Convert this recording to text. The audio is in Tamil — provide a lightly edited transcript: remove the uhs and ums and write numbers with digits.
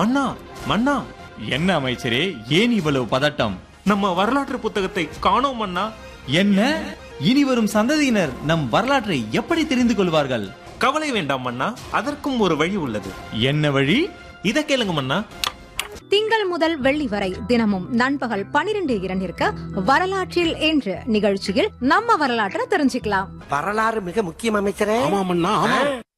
மன்னா மன்னா, என்ன அமைச்சரே, ஏன் இவ்வளவு பதட்டம்? நம்ம வரலாற்று புத்தகத்தை காணோம் மன்னா. என்ன? இனி வரும் சந்ததியினர் நம் வரலாற்றை எப்படி தெரிந்து கொள்வார்கள்? கவலை வேண்டாம் மன்னா, அதற்கும் ஒரு வழி உள்ளது. என்ன வழி? இத கேளுங்க மன்னா. திங்கள் முதல் வெள்ளி வரை தினமும் நண்பகல் 12:02 வரலாற்றில் என்று நிகழ்ச்சியில் நம்ம வரலாற்றை தெரிஞ்சுக்கலாம். வரலாறு மிக முக்கியம் அமைச்சரே. ஆமாமண்ணா, ஆமா.